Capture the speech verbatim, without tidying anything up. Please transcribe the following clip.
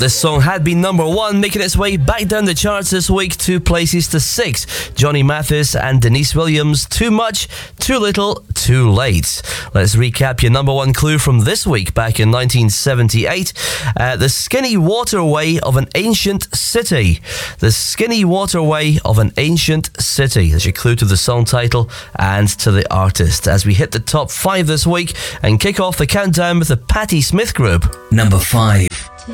This song had been number one, making its way back down the charts this week, two places to six. Johnny Mathis and Denise Williams, Too Much, Too Little, Too Late. Let's recap your number one clue from this week, back in nineteen seventy-eight. Uh, the skinny waterway of an ancient city. The skinny waterway of an ancient city. That's your clue to the song title and to the artist. As we hit the top five this week and kick off the countdown with the Patti Smith Group. Number five.